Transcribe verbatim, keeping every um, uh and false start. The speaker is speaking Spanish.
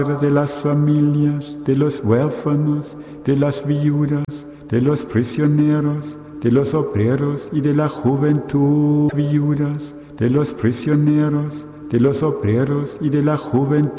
de las familias, de los huérfanos, de las viudas, de los prisioneros, de los obreros y de la juventud, viudas, de los prisioneros, de los obreros y de la juventud